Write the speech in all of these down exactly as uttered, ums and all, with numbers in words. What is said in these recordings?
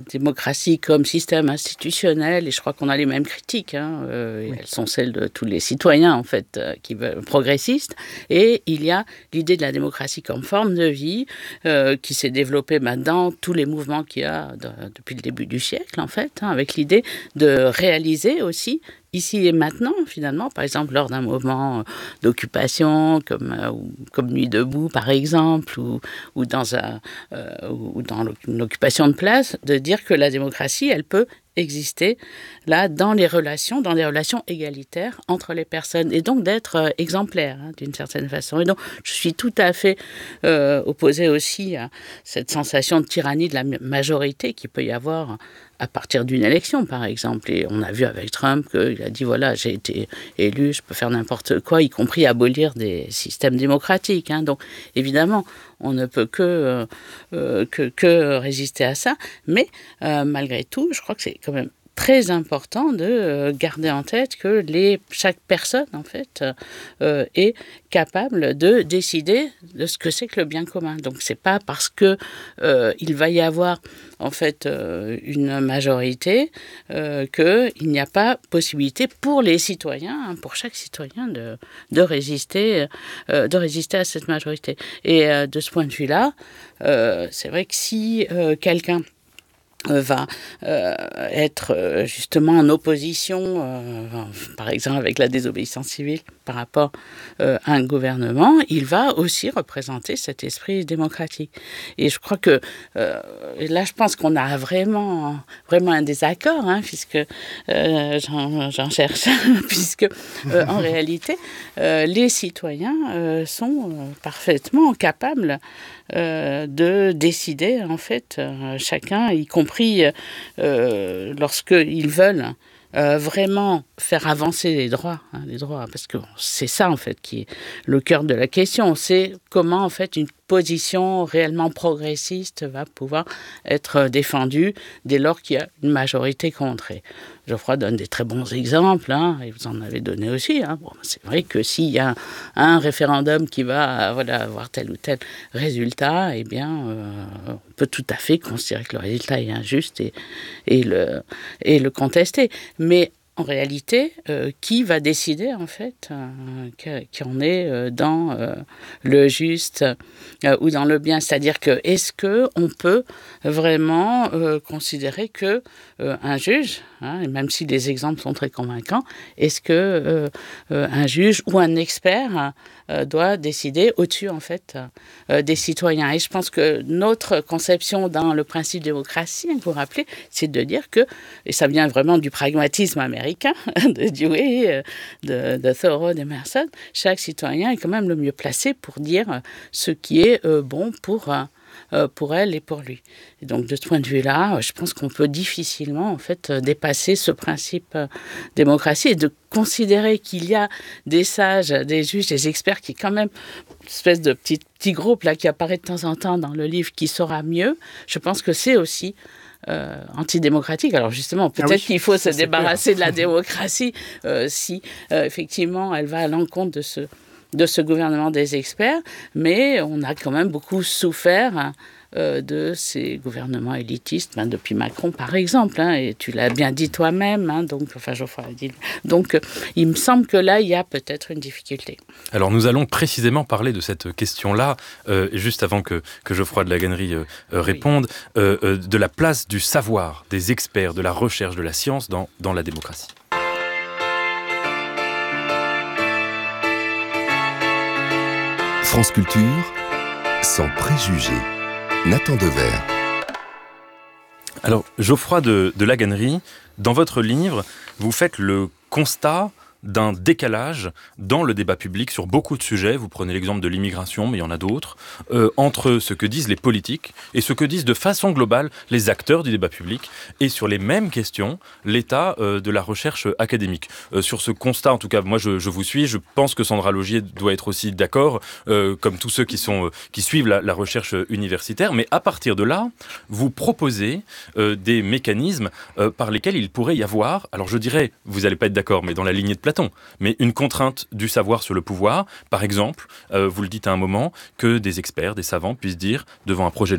démocratie comme système institutionnel, et je crois qu'on a les mêmes critiques, hein, euh, oui. Elles sont celles de tous les citoyens, en fait, euh, qui veulent, progressistes, et il y a l'idée de la démocratie comme forme de vie, euh, qui s'est développée bah, dans tous les mouvements qu'il y a de, depuis le début du siècle, en fait, hein, avec l'idée de réaliser aussi ici et maintenant, finalement, par exemple, lors d'un mouvement d'occupation, comme, euh, comme Nuit debout, par exemple, ou, ou dans, un, euh, ou dans une occupation de place, de dire que la démocratie, elle peut exister là dans les relations, dans des relations égalitaires entre les personnes, et donc d'être euh, exemplaire, hein, d'une certaine façon. Et donc, je suis tout à fait euh, opposée aussi à cette sensation de tyrannie de la majorité qu'il peut y avoir à partir d'une élection, par exemple. Et on a vu avec Trump qu'il a dit, voilà, j'ai été élu, je peux faire n'importe quoi, y compris abolir des systèmes démocratiques. Hein. Donc, évidemment, on ne peut que, euh, que, que résister à ça. Mais, euh, malgré tout, je crois que c'est quand même très important de garder en tête que les, chaque personne, en fait, euh, est capable de décider de ce que c'est que le bien commun. Donc, c'est pas parce que euh, il va y avoir, en fait, euh, une majorité euh, qu'il n'y a pas possibilité pour les citoyens, hein, pour chaque citoyen, de, de, résister, euh, de résister à cette majorité. Et euh, de ce point de vue-là, euh, c'est vrai que si euh, quelqu'un va euh, être euh, justement en opposition, euh, par exemple avec la désobéissance civile par rapport euh, à un gouvernement, il va aussi représenter cet esprit démocratique. Et je crois que euh, là, je pense qu'on a vraiment, vraiment un désaccord, hein, puisque euh, j'en, j'en cherche, puisque euh, en réalité, euh, les citoyens euh, sont euh, parfaitement capables euh, de décider, en fait, euh, chacun, y compris compris euh, lorsqu'ils veulent euh, vraiment faire avancer les droits, hein, les droits, parce que c'est ça en fait qui est le cœur de la question, c'est comment en fait une position réellement progressiste va pouvoir être défendue dès lors qu'il y a une majorité contre. Et Geoffroy donne des très bons exemples, hein, et vous en avez donné aussi. Hein. Bon, c'est vrai que s'il y a un, un référendum qui va voilà, avoir tel ou tel résultat, eh bien, euh, on peut tout à fait considérer que le résultat est injuste et, et, le, et le contester. Mais en réalité, euh, qui va décider en fait euh, qui en est euh, dans euh, le juste euh, ou dans le bien? C'est-à-dire que est-ce que on peut vraiment euh, considérer que euh, un juge, hein, et même si les exemples sont très convaincants, est-ce que euh, euh, un juge ou un expert euh, doit décider au-dessus en fait euh, des citoyens? Et je pense que notre conception dans le principe de démocratie, hein, vous vous rappelez, c'est de dire que, et ça vient vraiment du pragmatisme américain, de Dewey, de, de Thoreau, d'Emerson, chaque citoyen est quand même le mieux placé pour dire ce qui est euh, bon pour, euh, pour elle et pour lui. Et donc de ce point de vue-là, je pense qu'on peut difficilement en fait dépasser ce principe euh, démocratie et de considérer qu'il y a des sages, des juges, des experts qui quand même une espèce de petit, petit groupe là qui apparaît de temps en temps dans le livre qui saura mieux. Je pense que c'est aussi Euh, antidémocratique. Alors justement, peut-être ah oui, qu'il faut se débarrasser de la démocratie euh, si euh, effectivement elle va à l'encontre de ce, de ce gouvernement des experts, mais on a quand même beaucoup souffert hein, euh, de ces gouvernements élitistes, ben, depuis Macron par exemple, hein, et tu l'as bien dit toi-même, hein, donc, enfin Geoffroy l'a dit. Donc euh, il me semble que là, il y a peut-être une difficulté. Alors nous allons précisément parler de cette question-là, euh, juste avant que, que Geoffroy de Laganerie euh, euh, réponde, oui. euh, euh, de la place du savoir, des experts, de la recherche, de la science dans, dans la démocratie. France Culture, sans préjugés. Nathan Dever. Alors, Geoffroy de, de Laganerie, dans votre livre, vous faites le constat d'un décalage dans le débat public sur beaucoup de sujets. Vous prenez l'exemple de l'immigration, mais il y en a d'autres, euh, entre ce que disent les politiques et ce que disent de façon globale les acteurs du débat public, et sur les mêmes questions, l'état euh, de la recherche académique. Euh, sur ce constat, en tout cas, moi je, je vous suis, je pense que Sandra Laugier doit être aussi d'accord, euh, comme tous ceux qui, sont, euh, qui suivent la, la recherche universitaire, mais à partir de là, vous proposez euh, des mécanismes euh, par lesquels il pourrait y avoir, alors je dirais, vous n'allez pas être d'accord, mais dans la lignée de Platon, mais une contrainte du savoir sur le pouvoir. Par exemple, euh, vous le dites à un moment, que des experts, des savants puissent dire devant un projet de loi,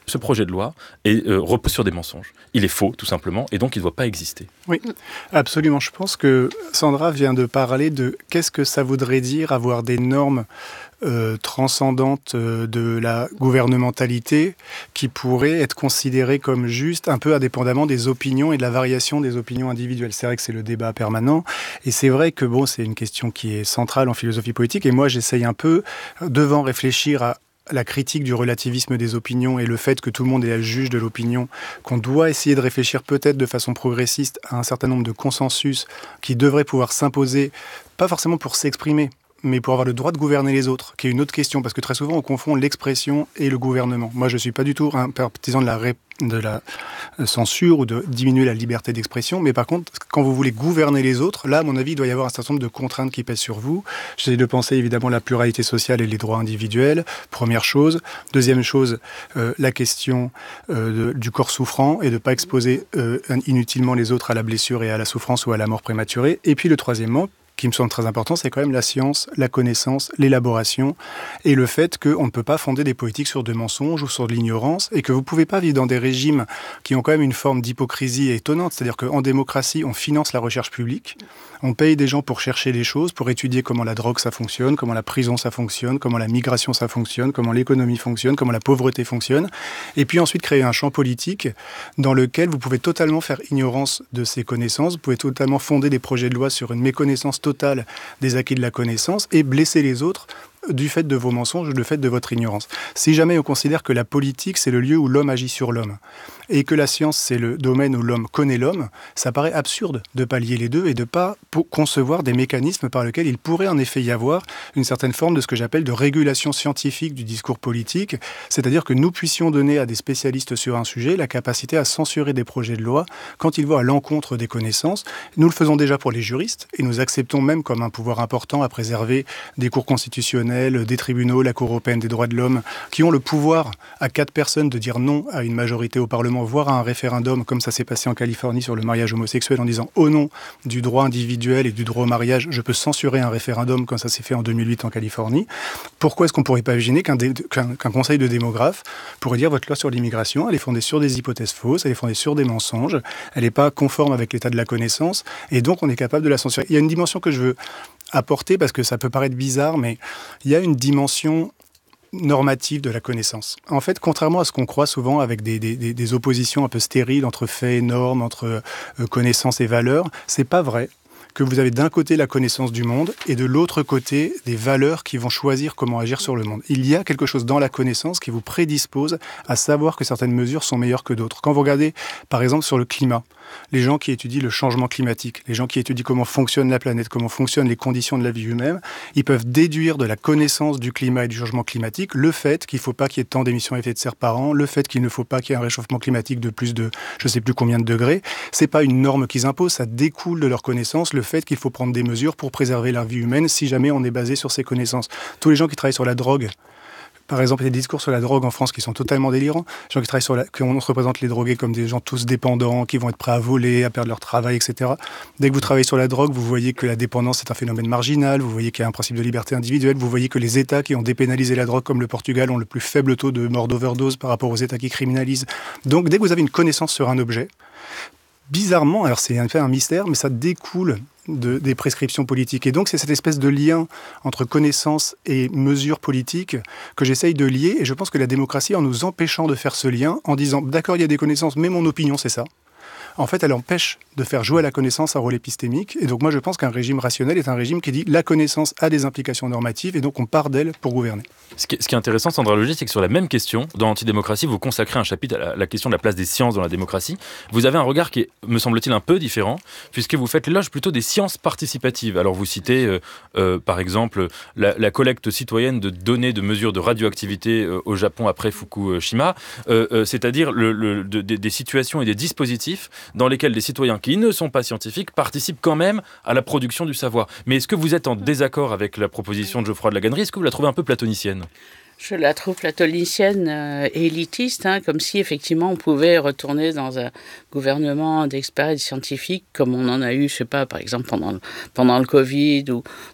ce projet de loi est, euh, repose sur des mensonges. Il est faux, tout simplement, et donc il ne doit pas exister. Oui, absolument. Je pense que Sandra vient de parler de qu'est-ce que ça voudrait dire avoir des normes euh, transcendantes euh, de la gouvernementalité qui pourraient être considérées comme justes, un peu indépendamment des opinions et de la variation des opinions individuelles. C'est vrai que c'est le débat permanent, et c'est vrai que bon, c'est une question qui est centrale en philosophie politique, et moi j'essaye un peu, devant réfléchir à la critique du relativisme des opinions et le fait que tout le monde est le juge de l'opinion, qu'on doit essayer de réfléchir peut-être de façon progressiste à un certain nombre de consensus qui devraient pouvoir s'imposer, pas forcément pour s'exprimer, mais pour avoir le droit de gouverner les autres, qui est une autre question, parce que très souvent on confond l'expression et le gouvernement. Moi je ne suis pas du tout un partisan de la, ré... de la censure ou de diminuer la liberté d'expression, mais par contre, quand vous voulez gouverner les autres, là à mon avis il doit y avoir un certain nombre de contraintes qui pèsent sur vous. J'essaie de penser évidemment la pluralité sociale et les droits individuels, première chose. Deuxième chose, euh, la question euh, de, du corps souffrant et de ne pas exposer euh, inutilement les autres à la blessure et à la souffrance ou à la mort prématurée. Et puis le troisièmement, qui me semble très important, c'est quand même la science, la connaissance, l'élaboration et le fait qu'on ne peut pas fonder des politiques sur de mensonges ou sur de l'ignorance et que vous ne pouvez pas vivre dans des régimes qui ont quand même une forme d'hypocrisie étonnante. C'est-à-dire qu'en démocratie, on finance la recherche publique, on paye des gens pour chercher des choses, pour étudier comment la drogue ça fonctionne, comment la prison ça fonctionne, comment la migration ça fonctionne, comment l'économie fonctionne, comment la pauvreté fonctionne, et puis ensuite créer un champ politique dans lequel vous pouvez totalement faire ignorance de ces connaissances, vous pouvez totalement fonder des projets de loi sur une méconnaissance totale des acquis de la connaissance et blesser les autres du fait de vos mensonges ou du fait de votre ignorance. Si jamais on considère que la politique, c'est le lieu où l'homme agit sur l'homme, et que la science, c'est le domaine où l'homme connaît l'homme, ça paraît absurde de pallier les deux et de ne pas concevoir des mécanismes par lesquels il pourrait en effet y avoir une certaine forme de ce que j'appelle de régulation scientifique du discours politique, c'est-à-dire que nous puissions donner à des spécialistes sur un sujet la capacité à censurer des projets de loi quand ils vont à l'encontre des connaissances. Nous le faisons déjà pour les juristes, et nous acceptons même comme un pouvoir important à préserver des cours constitutionnels, des tribunaux, la Cour européenne des droits de l'homme, qui ont le pouvoir à quatre personnes de dire non à une majorité au Parlement, voire à un référendum, comme ça s'est passé en Californie sur le mariage homosexuel, en disant au nom du droit individuel et du droit au mariage, je peux censurer un référendum, comme ça s'est fait en deux mille huit en Californie. Pourquoi est-ce qu'on ne pourrait pas imaginer qu'un, dé- qu'un, qu'un conseil de démographes pourrait dire votre loi sur l'immigration, elle est fondée sur des hypothèses fausses, elle est fondée sur des mensonges, elle n'est pas conforme avec l'état de la connaissance, et donc on est capable de la censurer. Il y a une dimension que je veux apporter, parce que ça peut paraître bizarre, mais il y a une dimension normative de la connaissance. En fait, contrairement à ce qu'on croit souvent avec des, des, des oppositions un peu stériles entre faits et normes, entre euh, connaissances et valeurs, c'est pas vrai que vous avez d'un côté la connaissance du monde et de l'autre côté des valeurs qui vont choisir comment agir sur le monde. Il y a quelque chose dans la connaissance qui vous prédispose à savoir que certaines mesures sont meilleures que d'autres. Quand vous regardez, par exemple, sur le climat, les gens qui étudient le changement climatique, les gens qui étudient comment fonctionne la planète, comment fonctionnent les conditions de la vie humaine, ils peuvent déduire de la connaissance du climat et du changement climatique le fait qu'il ne faut pas qu'il y ait tant d'émissions à effet de serre par an, le fait qu'il ne faut pas qu'il y ait un réchauffement climatique de plus de je ne sais plus combien de degrés. Ce n'est pas une norme qu'ils imposent, ça découle de leur connaissance, le fait qu'il faut prendre des mesures pour préserver la vie humaine si jamais on est basé sur ces connaissances. Tous les gens qui travaillent sur la drogue, par exemple, il y a des discours sur la drogue en France qui sont totalement délirants. Les gens qui travaillent sur la... qu'on se représente les drogués comme des gens tous dépendants, qui vont être prêts à voler, à perdre leur travail, et cetera. Dès que vous travaillez sur la drogue, vous voyez que la dépendance est un phénomène marginal, vous voyez qu'il y a un principe de liberté individuelle, vous voyez que les États qui ont dépénalisé la drogue, comme le Portugal, ont le plus faible taux de mort d'overdose par rapport aux États qui criminalisent. Donc, dès que vous avez une connaissance sur un objet, bizarrement, alors c'est un fait un mystère, mais ça découle de, des prescriptions politiques. Et donc, c'est cette espèce de lien entre connaissance et mesures politiques que j'essaye de lier. Et je pense que la démocratie, en nous empêchant de faire ce lien, en disant « d'accord, il y a des connaissances, mais mon opinion, c'est ça », en fait, elle empêche de faire jouer à la connaissance un rôle épistémique. Et donc, moi, je pense qu'un régime rationnel est un régime qui dit la connaissance a des implications normatives et donc on part d'elle pour gouverner. Ce qui est, ce qui est intéressant, Sandra Logier, c'est que sur la même question, dans Antidémocratie, vous consacrez un chapitre à la, la question de la place des sciences dans la démocratie. Vous avez un regard qui est, me semble-t-il, un peu différent, puisque vous faites l'éloge plutôt des sciences participatives. Alors, vous citez, euh, euh, par exemple, la, la collecte citoyenne de données de mesures de radioactivité euh, au Japon après Fukushima, euh, euh, c'est-à-dire le, le, de, de, des situations et des dispositifs dans lesquels des citoyens qui ne sont pas scientifiques participent quand même à la production du savoir. Mais est-ce que vous êtes en désaccord avec la proposition de Geoffroy de Laganneri ? Est-ce que vous la trouvez un peu platonicienne ? Je la trouve platonicienne euh, et élitiste, hein, comme si effectivement on pouvait retourner dans un gouvernement d'experts et de scientifiques comme on en a eu, je sais pas, par exemple pendant le, pendant le Covid ou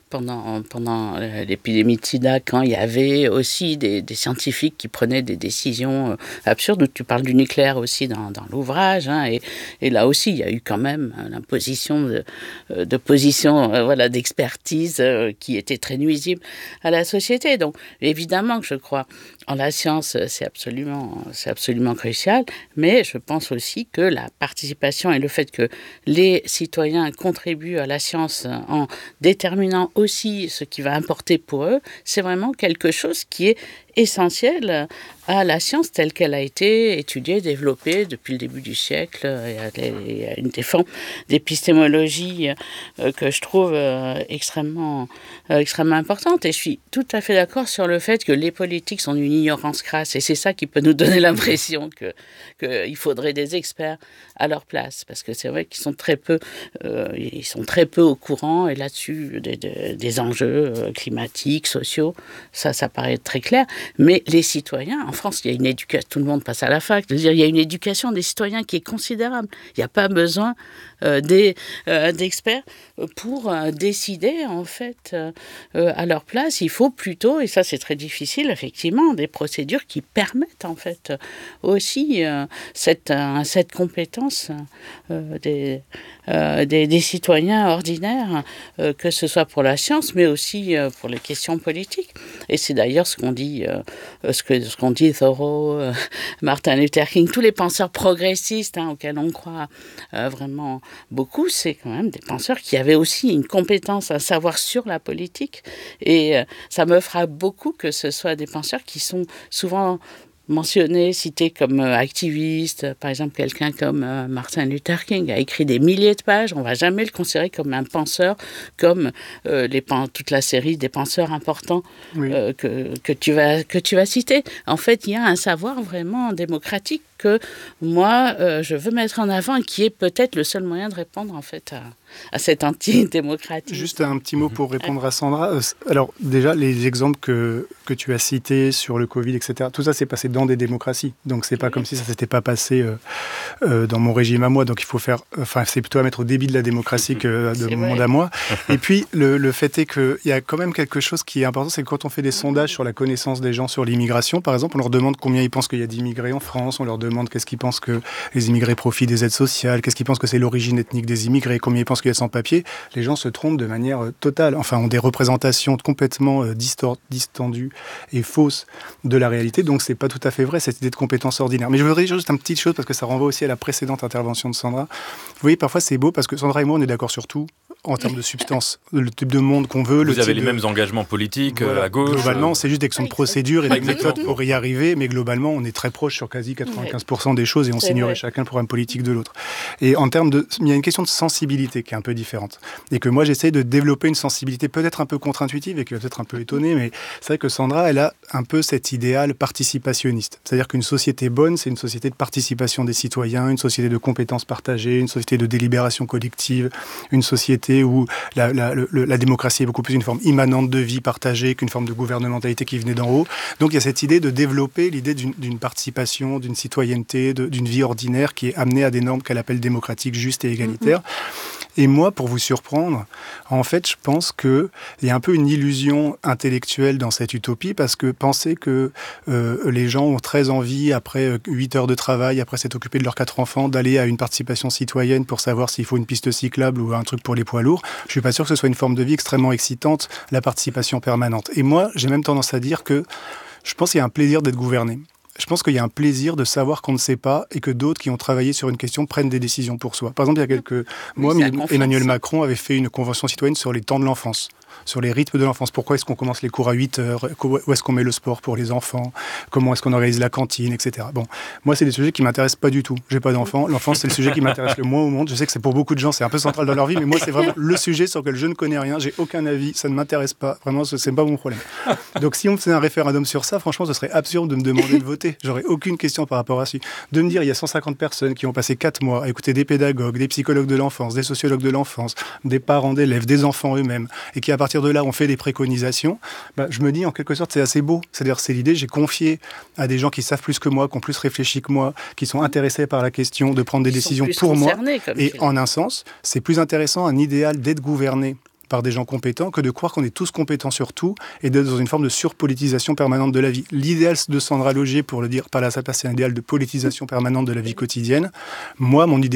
pendant, pendant l'épidémie de sida, quand il y avait aussi des, des scientifiques qui prenaient des décisions absurdes, où tu parles du nucléaire aussi dans, dans l'ouvrage, hein, et, et là aussi, il y a eu quand même l'imposition de, de positions, euh, voilà, d'expertise euh, qui étaient très nuisibles à la société. Donc, évidemment que je crois en la science, c'est absolument, c'est absolument crucial, mais je pense aussi que la participation et le fait que les citoyens contribuent à la science en déterminant aussi ce qui va importer pour eux, c'est vraiment quelque chose qui est essentiel à la science telle qu'elle a été étudiée, développée depuis le début du siècle. Il y a une des formes d'épistémologie que je trouve extrêmement, extrêmement importante. Et je suis tout à fait d'accord sur le fait que les politiques sont d'une ignorance crasse. Et c'est ça qui peut nous donner l'impression que, qu'il faudrait des experts à leur place. Parce que c'est vrai qu'ils sont très peu, euh, ils sont très peu au courant. Et là-dessus, des, des, des enjeux climatiques, sociaux, ça, ça paraît très clair. Mais les citoyens, en France, il y a une éducation, tout le monde passe à la fac, je veux dire, il y a une éducation des citoyens qui est considérable. Il n'y a pas besoin euh, des, euh, d'experts pour euh, décider, en fait, euh, à leur place. Il faut plutôt, et ça c'est très difficile, effectivement, des procédures qui permettent, en fait, aussi euh, cette, euh, cette compétence euh, des, euh, des, des citoyens ordinaires, euh, que ce soit pour la science, mais aussi euh, pour les questions politiques. Et c'est d'ailleurs ce qu'on dit Euh, ce, que, ce qu'on dit Thoreau, euh, Martin Luther King, tous les penseurs progressistes hein, auxquels on croit euh, vraiment beaucoup, c'est quand même des penseurs qui avaient aussi une compétence, un savoir sur la politique. Et euh, ça me frappe beaucoup que ce soit des penseurs qui sont souvent mentionné, cité comme euh, activiste, par exemple quelqu'un comme euh, Martin Luther King a écrit des milliers de pages, on ne va jamais le considérer comme un penseur, comme euh, les, toute la série des penseurs importants oui. euh, que, que, tu vas, que tu vas citer. En fait, il y a un savoir vraiment démocratique que moi, euh, je veux mettre en avant et qui est peut-être le seul moyen de répondre en fait à, à cet anti-démocratie. Juste un petit mot pour répondre à Sandra. Alors déjà, les exemples que, que tu as cités sur le Covid, et cetera, tout ça s'est passé dans des démocraties. Donc c'est pas oui. comme si ça s'était pas passé euh, euh, dans mon régime à moi. Donc il faut faire, enfin c'est plutôt à mettre au débit de la démocratie que de c'est mon vrai. monde à moi. Et puis le, le fait est qu'il y a quand même quelque chose qui est important, c'est que quand on fait des sondages sur la connaissance des gens sur l'immigration, par exemple, on leur demande combien ils pensent qu'il y a d'immigrés en France, on leur demande qu'est-ce qu'ils pensent que les immigrés profitent des aides sociales, qu'est-ce qu'ils pensent que c'est l'origine ethnique des immigrés, combien ils pensent qu'il y a sans-papiers. Les gens se trompent de manière euh, totale, enfin ont des représentations complètement euh, distor- distendues et fausses de la réalité, donc c'est pas tout à fait vrai cette idée de compétence ordinaire. Mais je voudrais dire juste une petite chose parce que ça renvoie aussi à la précédente intervention de Sandra. Vous voyez, parfois c'est beau parce que Sandra et moi on est d'accord sur tout en termes de substance, le type de monde qu'on veut. Vous le avez les de... mêmes engagements politiques voilà. à gauche. Globalement, c'est juste des questions de procédure et des méthodes pour y arriver, mais globalement, on est très proche sur quasi quatre-vingt-quinze pour cent des choses et on signerait chacun le programme politique de l'autre. Et en termes de... Il y a une question de sensibilité qui est un peu différente. Et que moi, j'essaie de développer une sensibilité peut-être un peu contre-intuitive et qui va peut-être un peu étonner, mais c'est vrai que Sandra, elle a un peu cet idéal participationniste. C'est-à-dire qu'une société bonne, c'est une société de participation des citoyens, une société de compétences partagées, une société de délibération collective, une société où la La, la, la démocratie est beaucoup plus une forme immanente de vie partagée qu'une forme de gouvernementalité qui venait d'en haut. Donc il y a cette idée de développer l'idée d'une, d'une participation, d'une citoyenneté, de, d'une vie ordinaire qui est amenée à des normes qu'elle appelle démocratiques, justes et égalitaires. Mm-hmm. Et moi, pour vous surprendre, en fait, je pense qu'il y a un peu une illusion intellectuelle dans cette utopie parce que penser que euh, les gens ont très envie, après huit heures de travail, après s'être occupés de leurs quatre enfants, d'aller à une participation citoyenne pour savoir s'il faut une piste cyclable ou un truc pour les poids lourds, je suis pas sûr que ce soit une forme de vie extrêmement excitante, la participation permanente. Et moi, j'ai même tendance à dire que je pense qu'il y a un plaisir d'être gouverné. Je pense qu'il y a un plaisir de savoir qu'on ne sait pas et que d'autres qui ont travaillé sur une question prennent des décisions pour soi. Par exemple, il y a quelques mois, oui, Emmanuel Macron avait fait une convention citoyenne sur les temps de l'enfance, sur les rythmes de l'enfance. Pourquoi est-ce qu'on commence les cours à huit heures? Où est-ce qu'on met le sport pour les enfants? Comment est-ce qu'on organise la cantine, et cetera. Bon, moi, c'est des sujets qui ne m'intéressent pas du tout. Je n'ai pas d'enfants. L'enfance, c'est le sujet qui m'intéresse le moins au monde. Je sais que c'est pour beaucoup de gens, c'est un peu central dans leur vie, mais moi, c'est vraiment le sujet sur lequel je ne connais rien. J'ai aucun avis. Ça ne m'intéresse pas. Vraiment, ce n'est pas mon problème. Donc, si on faisait un référendum sur ça, franchement, ce serait absurde de me demander de voter. J'aurais aucune question par rapport à ça. De me dire, il y a cent cinquante personnes qui ont passé quatre mois à écouter des pédagogues, des psychologues de l'enfance, des sociologues de l'enfance, des parents d'élèves, des enfants eux-mêmes, et qui, à partir de là, ont fait des préconisations, bah, je me dis en quelque sorte c'est assez beau. C'est-à-dire c'est l'idée, j'ai confié à des gens qui savent plus que moi, qui ont plus réfléchi que moi, qui sont intéressés par la question de prendre des Ils décisions pour moi. Et en un sens, c'est plus intéressant un idéal d'être gouverné par des gens compétents que de croire qu'on est tous compétents sur tout et d'être dans une forme de surpolitisation permanente de la vie. L'idéal de Sandra Laugier, pour le dire par là, ça passe, c'est un idéal de politisation permanente de la vie quotidienne. Moi, mon idéal